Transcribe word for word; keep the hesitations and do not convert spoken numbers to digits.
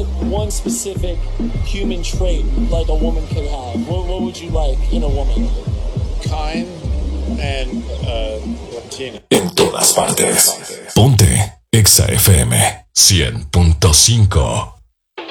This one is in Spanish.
like one specific human trait like a woman could have? What, what would you like in a woman? Kind and uh, Latina. En todas partes. Ponte Exa F M cien punto cinco.